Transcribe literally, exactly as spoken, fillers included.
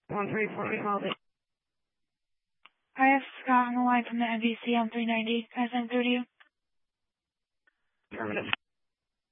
one three four, we called it. I have Scott on the line from the N B C on three ninety. Can I send through to you? Affirmative.